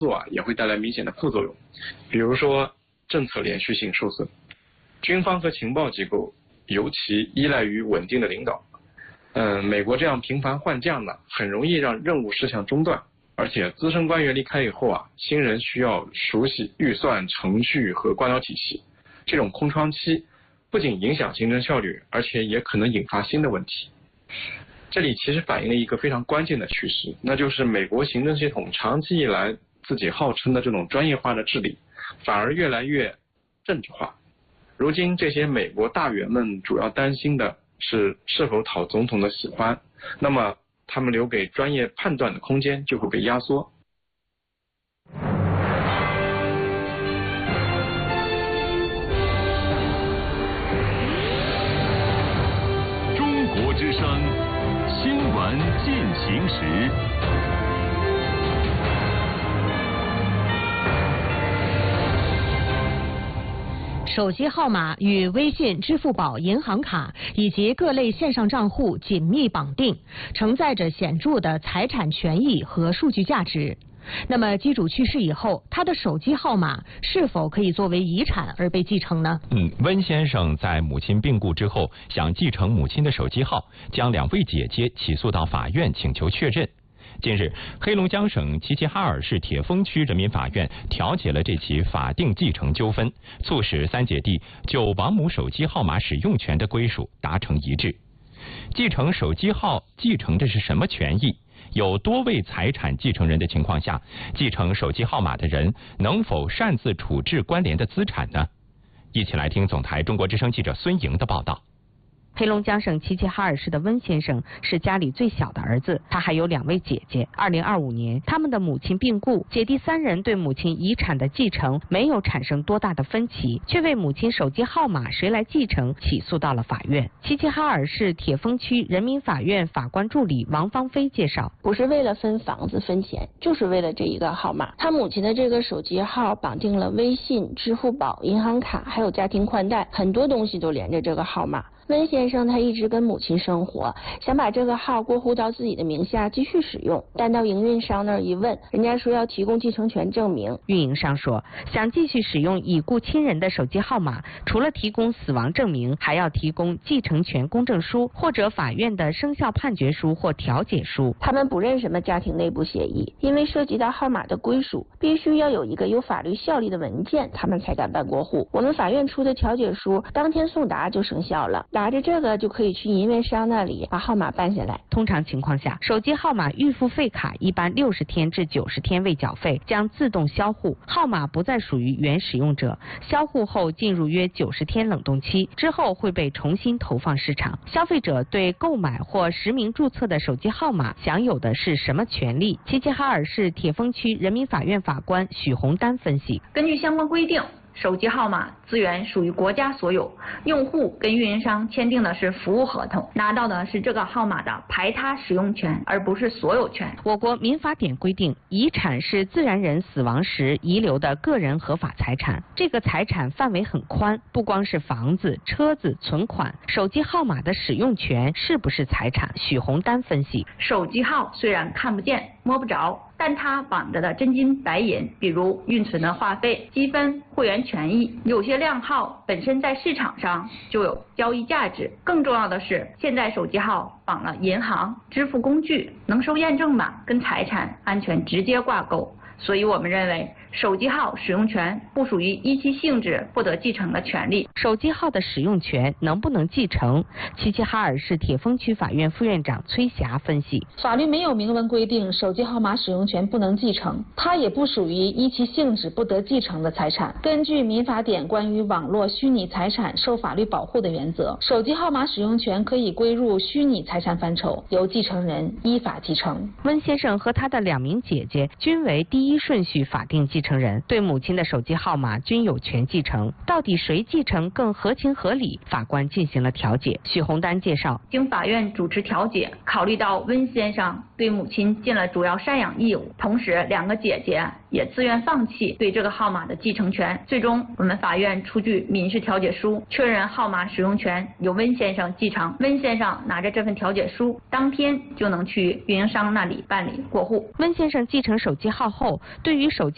作也会带来明显的副作用，比如说政策连续性受损。军方和情报机构尤其依赖于稳定的领导。美国这样频繁换将呢，很容易让任务事项中断，而且资深官员离开以后新人需要熟悉预算、程序和官僚体系。这种空窗期不仅影响行政效率，而且也可能引发新的问题。这里其实反映了一个非常关键的趋势，那就是美国行政系统长期以来自己号称的这种专业化的治理，反而越来越政治化。如今这些美国大员们主要担心的是否讨总统的喜欢，那么他们留给专业判断的空间就会被压缩。 中国之声新闻进行时。 手机号码与微信、支付宝、银行卡以及各类线上账户紧密绑定，承载着显著的财产权益和数据价值。那么机主去世以后，他的手机号码是否可以作为遗产而被继承呢？ 温先生在母亲病故之后，想继承母亲的手机号，将2位姐姐起诉到法院请求确认。近日，黑龙江省齐齐哈尔市铁峰区人民法院调解了这起法定继承纠纷，促使3姐弟就王母手机号码使用权的归属达成一致。继承手机号继承的是什么权益？有多位财产继承人的情况下，继承手机号码的人能否擅自处置关联的资产呢？一起来听总台中国之声记者孙莹的报道。 黑龙江省齐齐哈尔市的温先生是家里最小的儿子，他还有2位姐姐。2025年，他们的母亲病故，姐弟3人对母亲遗产的继承没有产生多大的分歧，却为母亲手机号码谁来继承起诉到了法院。齐齐哈尔市铁峰区人民法院法官助理王芳菲介绍， 不是为了分房子分钱，就是为了这一个号码。他母亲的这个手机号绑定了微信、支付宝、银行卡，还有家庭宽带，很多东西都连着这个号码。温先生他一直跟母亲生活，想把这个号过户到自己的名下继续使用，但到营运商那儿一问，人家说要提供继承权证明。 运营商说，想继续使用已故亲人的手机号码，除了提供死亡证明，还要提供继承权公证书或者法院的生效判决书或调解书。 他们不认什么家庭内部协议，因为涉及到号码的归属，必须要有一个有法律效力的文件，他们才敢办过户。我们法院出的调解书当天送达就生效了，拿着这个就可以去营运商那里把号码办下来。 通常情况下，手机号码预付费卡一般60天至90天未缴费将自动销户，号码不再属于原使用者。销户后进入约90天冷冻期，之后会被重新投放市场。消费者对购买或实名注册的手机号码享有的是什么权利？齐齐哈尔市铁峰区人民法院法官许洪丹分析， 根据相关规定，手机号码资源属于国家所有，用户跟运营商签订的是服务合同，拿到的是这个号码的排他使用权，而不是所有权。 我国民法典规定，遗产是自然人死亡时遗留的个人合法财产，这个财产范围很宽，不光是房子、车子、存款，手机号码的使用权是不是财产？许洪丹分析， 手机号虽然看不见摸不着，但它绑着的真金白银，比如运存的话费、积分、会员权益，有些量号本身在市场上就有交易价值。更重要的是，现在手机号绑了银行、支付工具、能收验证码，跟财产安全直接挂钩。所以我们认为，手机号使用权不属于依其性质不得继承的权利。 手机号的使用权能不能继承？齐齐哈尔市铁峰区法院副院长崔霞分析， 法律没有明文规定手机号码使用权不能继承，它也不属于依其性质不得继承的财产。根据民法典关于网络虚拟财产受法律保护的原则，手机号码使用权可以归入虚拟财产范畴，由继承人依法继承。 温先生和他的2名姐姐均为第一顺序法定继承人，对母亲的手机号码均有权继承，到底谁继承更合情合理？法官进行了调解。许洪丹介绍， 经法院主持调解，考虑到温先生对母亲尽了主要赡养义务，同时2个姐姐也自愿放弃对这个号码的继承权，最终我们法院出具民事调解书，确认号码使用权由温先生继承。温先生拿着这份调解书，当天就能去运营商那里办理过户。 温先生继承手机号后，对于手机